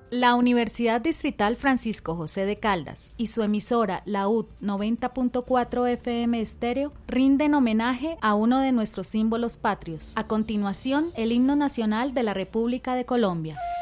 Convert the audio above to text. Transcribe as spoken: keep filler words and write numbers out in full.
La Universidad Distrital Francisco José de Caldas y su emisora La U T noventa punto cuatro F M Estéreo rinden homenaje a uno de nuestros símbolos patrios. A continuación, el himno nacional de la República de Colombia.